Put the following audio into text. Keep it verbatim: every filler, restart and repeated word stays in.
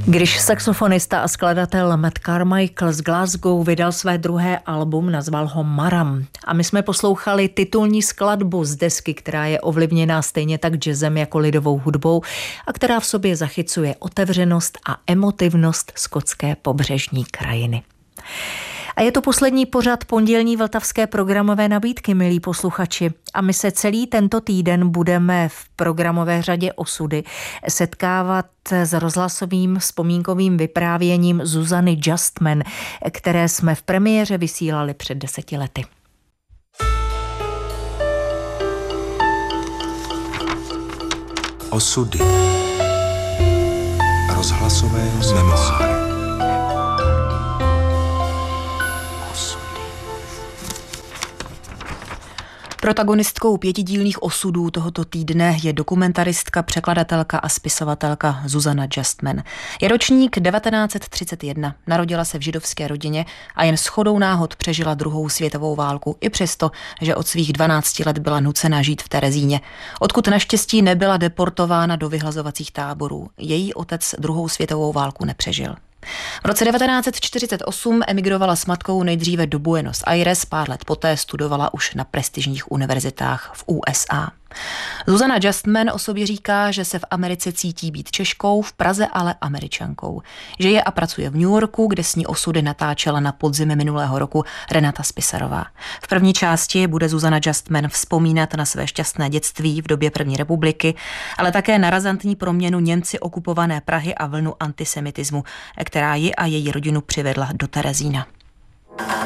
Když saxofonista a skladatel Matt Carmichael z Glasgow vydal své druhé album, nazval ho Maram. A my jsme poslouchali titulní skladbu z desky, která je ovlivněná stejně tak jazzem jako lidovou hudbou a která v sobě zachycuje otevřenost a emotivnost skotské pobřežní krajiny. A je to poslední pořad pondělní vltavské programové nabídky, milí posluchači. A my se celý tento týden budeme v programové řadě Osudy setkávat s rozhlasovým vzpomínkovým vyprávěním Zuzany Justman, které jsme v premiéře vysílali před deseti lety. Osudy. Rozhlasové memoáry. Protagonistkou pětidílných osudů tohoto týdne je dokumentaristka, překladatelka a spisovatelka Zuzana Justman. Je ročník devatenáct set třicet jedna, narodila se v židovské rodině a jen shodou náhod přežila druhou světovou válku, i přesto, že od svých dvanácti let byla nucena žít v Terezíně, odkud naštěstí nebyla deportována do vyhlazovacích táborů. Její otec druhou světovou válku nepřežil. V roce devatenáct set čtyřicet osm emigrovala s matkou nejdříve do Buenos Aires, pár let poté studovala už na prestižních univerzitách v U S A. Zuzana Justman o sobě říká, že se v Americe cítí být Češkou, v Praze ale Američankou. Že je a pracuje v New Yorku, kde s ní osudy natáčela na podzim minulého roku Renata Spisarová. V první části bude Zuzana Justman vzpomínat na své šťastné dětství v době první republiky, ale také na razantní proměnu Němci okupované Prahy a vlnu antisemitismu, která ji a její rodinu přivedla do Terezína.